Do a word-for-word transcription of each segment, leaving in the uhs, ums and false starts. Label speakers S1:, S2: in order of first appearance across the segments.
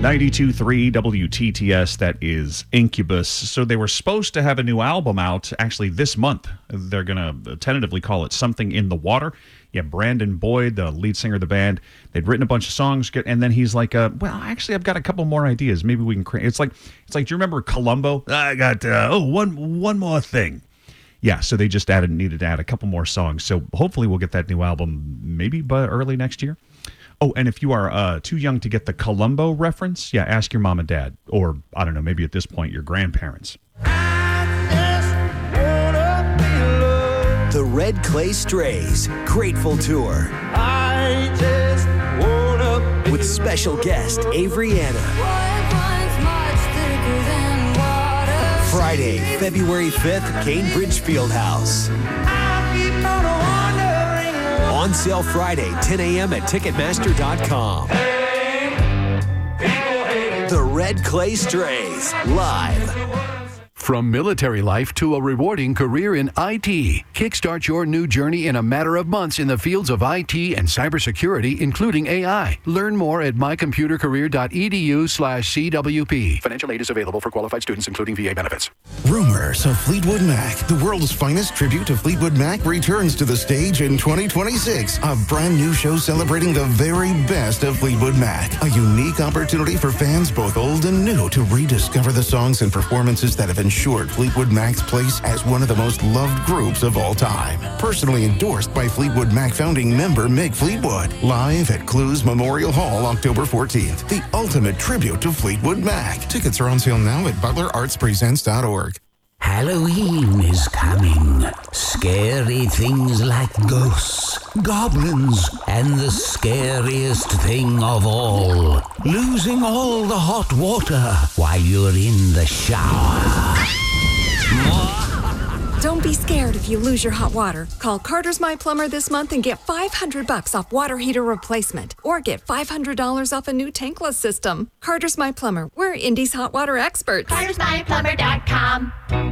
S1: ninety-two point three W T T S, that is Incubus. So they were supposed to have a new album out actually this month. They're going to tentatively call it Something in the Water. Yeah, Brandon Boyd, the lead singer of the band, they'd written a bunch of songs, and then he's like, uh, well, actually, I've got a couple more ideas. Maybe we can create. It's like, it's like, do you remember Columbo? I got, uh, oh, one, one more thing. Yeah, so they just added, needed to add a couple more songs. So hopefully we'll get that new album maybe by early next year. Oh, and if you are uh, too young to get the Columbo reference, yeah, ask your mom and dad. Or, I don't know, maybe at this point, your grandparents.
S2: The Red Clay Strays Grateful Tour.
S3: I just wanna be
S2: with special guest Avery Anna. Friday, February fifth, Cambridge Fieldhouse. On sale Friday, ten a.m. at Ticketmaster dot com. The Red Clay Strays, live.
S4: From military life to a rewarding career in I T. Kickstart your new journey in a matter of months in the fields of I T and cybersecurity, including A I. Learn more at mycomputercareer.edu slash CWP. Financial aid is available for qualified students, including V A benefits.
S5: Rumors of Fleetwood Mac, the world's finest tribute to Fleetwood Mac, returns to the stage in twenty twenty-six. A brand new show celebrating the very best of Fleetwood Mac. A unique opportunity for fans both old and new to rediscover the songs and performances that have ensured Fleetwood Mac's place as one of the most loved groups of all time. Personally endorsed by Fleetwood Mac founding member Mick Fleetwood. Live at Clues Memorial Hall, October fourteenth. The ultimate tribute to Fleetwood Mac. Tickets are on sale now at butler arts presents dot org.
S6: Halloween is coming. Scary things like ghosts, goblins, and the scariest thing of all, losing all the hot water while you're in the shower.
S7: Don't be scared if you lose your hot water. Call Carter's My Plumber this month and get five hundred bucks off water heater replacement, or get five hundred dollars off a new tankless system. Carter's My Plumber. We're Indy's hot water experts.
S8: Carters My Plumber dot com.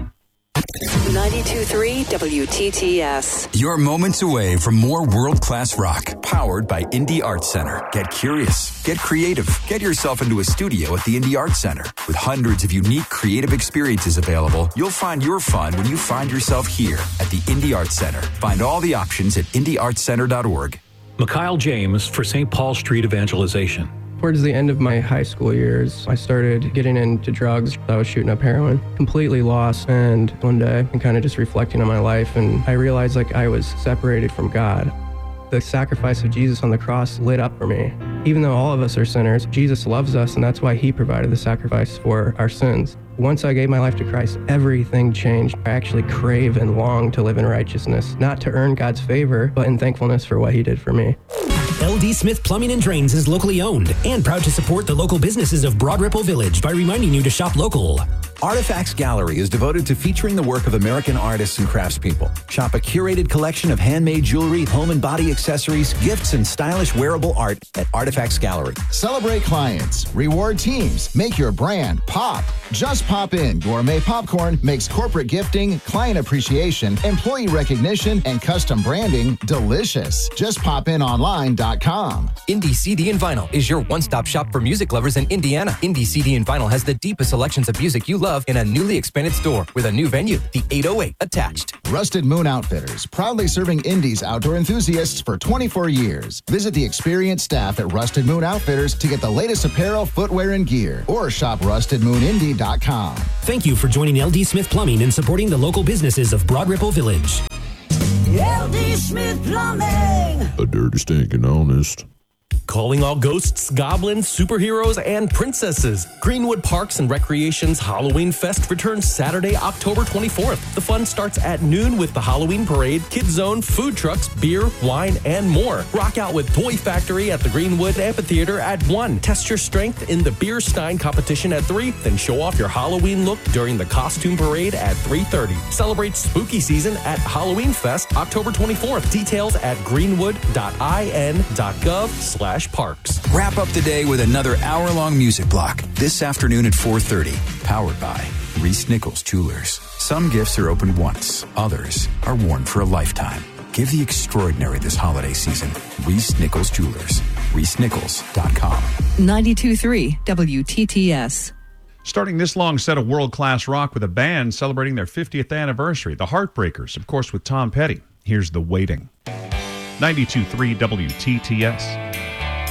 S9: ninety-two point three W T T S.
S10: You're moments away from more world-class rock, powered by Indy Arts Center. Get curious, get creative, get yourself into a studio at the Indy Arts Center. With hundreds of unique creative experiences available, you'll find your fun when you find yourself here at the Indy Arts Center. Find all the options at indy arts center dot org.
S11: Mikhail James for Saint Paul Street Evangelization.
S12: Towards the end of my high school years, I started getting into drugs. I was shooting up heroin, completely lost. And one day, I'm kind of just reflecting on my life, and I realized like I was separated from God. The sacrifice of Jesus on the cross lit up for me. Even though all of us are sinners, Jesus loves us, and that's why he provided the sacrifice for our sins. Once I gave my life to Christ, everything changed. I actually crave and long to live in righteousness, not to earn God's favor, but in thankfulness for what he did for me.
S13: L D Smith Plumbing and Drains is locally owned and proud to support the local businesses of Broad Ripple Village by reminding you to shop local.
S14: Artifacts Gallery is devoted to featuring the work of American artists and craftspeople. Shop a curated collection of handmade jewelry, home and body accessories, gifts, and stylish wearable art at Artifacts Gallery.
S15: Celebrate clients, reward teams, make your brand pop. Just Pop In Gourmet Popcorn makes corporate gifting, client appreciation, employee recognition, and custom branding delicious. just pop in online dot com.
S16: Indie C D and Vinyl is your one-stop shop for music lovers in Indiana. Indie C D and Vinyl has the deepest selections of music you love in a newly expanded store with a new venue, the eight oh eight, attached.
S15: Rusted Moon Outfitters, proudly serving Indies outdoor enthusiasts for twenty-four years. Visit the experienced staff at Rusted Moon Outfitters to get the latest apparel, footwear, and gear, or shop rusted moon indy dot com.
S13: Thank you for joining L D Smith Plumbing and supporting the local businesses of Broad Ripple Village.
S17: L D Smith Plumbing.
S18: A dirty, stinking honest.
S19: Calling all ghosts, goblins, superheroes, and princesses. Greenwood Parks and Recreation's Halloween Fest returns Saturday, October twenty-fourth. The fun starts at noon with the Halloween Parade, Kids Zone, food trucks, beer, wine, and more. Rock out with Toy Factory at the Greenwood Amphitheater at one. Test your strength in the Beer Stein competition at three. Then show off your Halloween look during the Costume Parade at three thirty. Celebrate spooky season at Halloween Fest October twenty-fourth. Details at greenwood dot I N dot gov slash parks.
S10: Wrap up the day with another hour-long music block this afternoon at four thirty. Powered by Reese Nichols Jewelers. Some gifts are opened once. Others are worn for a lifetime. Give the extraordinary this holiday season. Reese Nichols Jewelers. reese nichols dot com.
S20: ninety-two point three W T T S.
S1: Starting this long set of world-class rock with a band celebrating their fiftieth anniversary, the Heartbreakers, of course, with Tom Petty. Here's The Waiting. ninety-two point three W T T S.